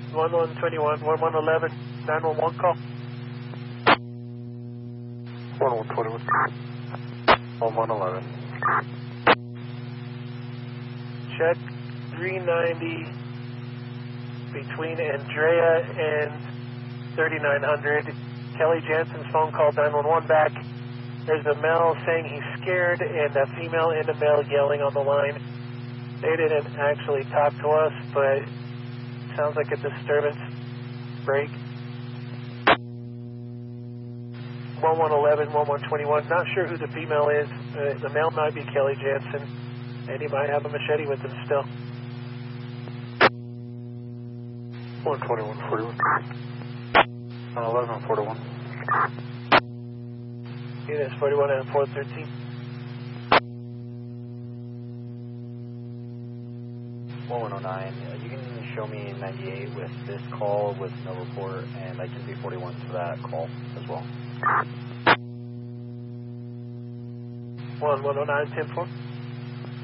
1121, 1111, 911 call. 1121, 1111. Check 390 between Andrea and 3900. Kelly Jansen's phone called 911 back. There's a male saying he's scared and a female and a male yelling on the line. They didn't actually talk to us, but sounds like a disturbance break. 1111, 1121. Not sure who the female is. The male might be Kelly Jansen, and he might have a machete with him still. 12141. 1141. Units 41 and 413. 1109. You can show me 98 with this call with no report, and I can be 41 to that call as well. 1109, 10-4.